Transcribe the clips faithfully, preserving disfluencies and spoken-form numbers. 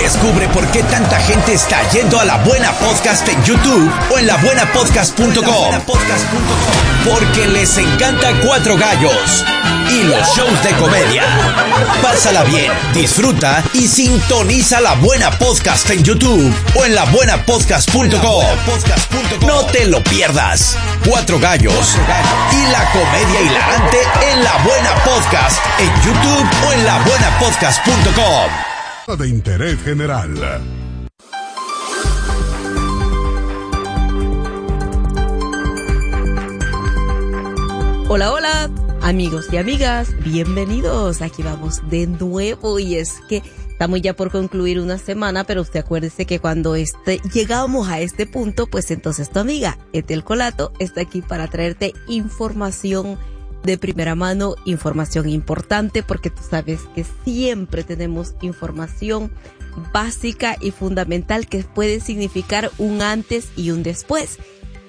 Descubre por qué tanta gente está yendo a La Buena Podcast en YouTube o en la buena podcast punto com. Porque les encanta Cuatro Gallos y los shows de comedia. Pásala bien, disfruta y sintoniza La Buena Podcast en YouTube o en la buena podcast punto com. No te lo pierdas. Cuatro Gallos y la comedia hilarante en La Buena Podcast en YouTube o en la buena podcast punto com. De interés general. Hola, hola, amigos y amigas, bienvenidos. Aquí vamos de nuevo y es que estamos ya por concluir una semana, pero usted acuérdese que cuando este, llegamos a este punto, pues entonces tu amiga Ethel Colato está aquí para traerte información de primera mano, información importante, porque tú sabes que siempre tenemos información básica y fundamental que puede significar un antes y un después.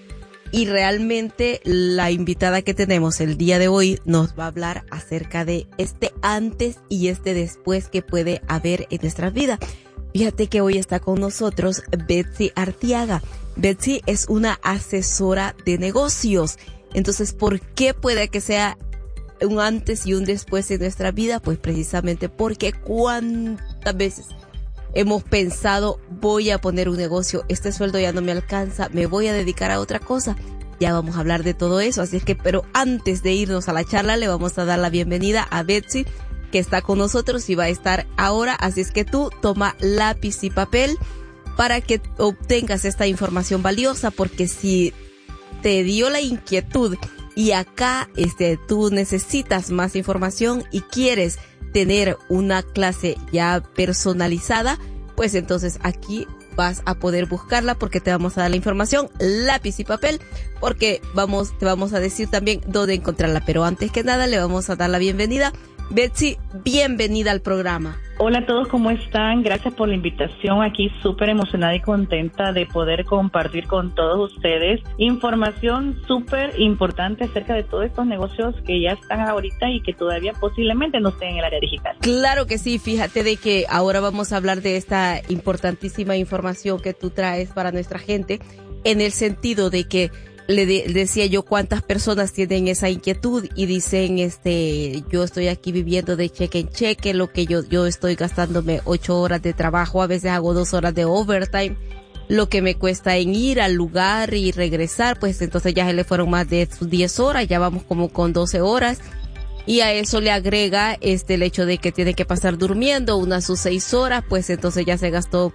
Y realmente la invitada que tenemos el día de hoy nos va a hablar acerca de este antes y este después que puede haber en nuestra vida. Fíjate que hoy está con nosotros Betsy Arteaga. Betsy es una asesora de negocios. Entonces, ¿por qué puede que sea un antes y un después en nuestra vida? Pues precisamente porque cuántas veces hemos pensado, voy a poner un negocio, este sueldo ya no me alcanza, me voy a dedicar a otra cosa. Ya vamos a hablar de todo eso, así es que, pero antes de irnos a la charla, le vamos a dar la bienvenida a Betsy, que está con nosotros y va a estar ahora, así es que tú toma lápiz y papel para que obtengas esta información valiosa, porque si te dio la inquietud y acá este tú necesitas más información y quieres tener una clase ya personalizada, pues entonces aquí vas a poder buscarla, porque te vamos a dar la información, lápiz y papel, porque vamos, te vamos a decir también dónde encontrarla. Pero antes que nada le vamos a dar la bienvenida. Betsy, bienvenida al programa. Hola a todos, ¿cómo están? Gracias por la invitación. Aquí súper emocionada y contenta de poder compartir con todos ustedes información súper importante acerca de todos estos negocios que ya están ahorita y que todavía posiblemente no estén en el área digital. Claro que sí, fíjate de que ahora vamos a hablar de esta importantísima información que tú traes para nuestra gente, en el sentido de que le de, decía yo cuántas personas tienen esa inquietud y dicen, este, yo estoy aquí viviendo de cheque en cheque, lo que yo, yo estoy gastándome ocho horas de trabajo, a veces hago dos horas de overtime, lo que me cuesta en ir al lugar y regresar, pues entonces ya se le fueron más de diez horas, ya vamos como con doce horas. Y a eso le agrega este el hecho de que tiene que pasar durmiendo unas sus seis horas, pues entonces ya se gastó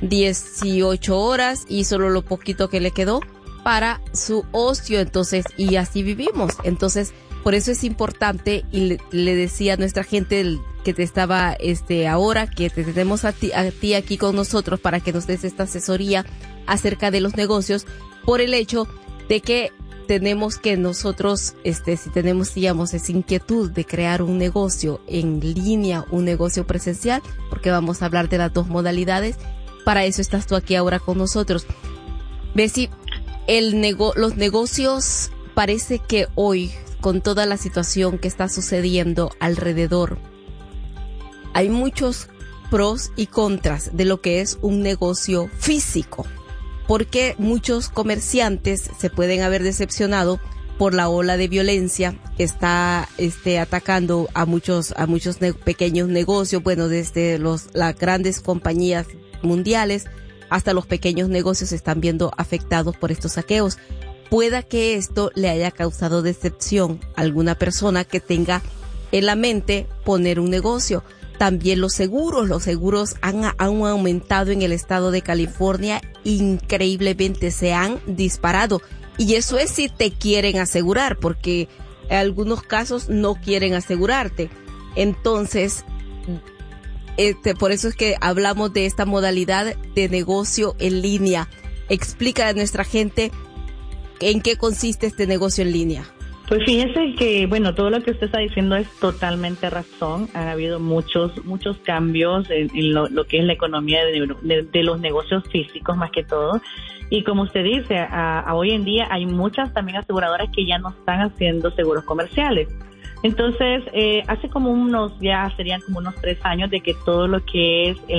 dieciocho horas y solo lo poquito que le quedó para su ocio, entonces, y así vivimos. Entonces, por eso es importante, y le, le decía a nuestra gente que te estaba este ahora, que te tenemos a ti, a ti aquí con nosotros para que nos des esta asesoría acerca de los negocios, por el hecho de que tenemos que nosotros, este, si tenemos, digamos, esa inquietud de crear un negocio en línea, un negocio presencial, porque vamos a hablar de las dos modalidades, para eso estás tú aquí ahora con nosotros. Betsy, El nego- los negocios, parece que hoy, con toda la situación que está sucediendo alrededor, hay muchos pros y contras de lo que es un negocio físico, porque muchos comerciantes se pueden haber decepcionado por la ola de violencia que está este, atacando a muchos a muchos ne- pequeños negocios, bueno, desde los las grandes compañías mundiales hasta los pequeños negocios se están viendo afectados por estos saqueos. Pueda que esto le haya causado decepción a alguna persona que tenga en la mente poner un negocio. También los seguros, los seguros han, han aumentado en el estado de California, increíblemente se han disparado. Y eso es si te quieren asegurar, porque en algunos casos no quieren asegurarte. Entonces, Este, por eso es que hablamos de esta modalidad de negocio en línea. Explica a nuestra gente en qué consiste este negocio en línea. Pues fíjese que, bueno, todo lo que usted está diciendo es totalmente razón. Ha habido muchos muchos cambios en, en lo, lo que es la economía de, de, de los negocios físicos más que todo. Y como usted dice, a, a hoy en día hay muchas también aseguradoras que ya no están haciendo seguros comerciales. Entonces, eh, hace como unos, ya serían como unos tres años de que todo lo que es el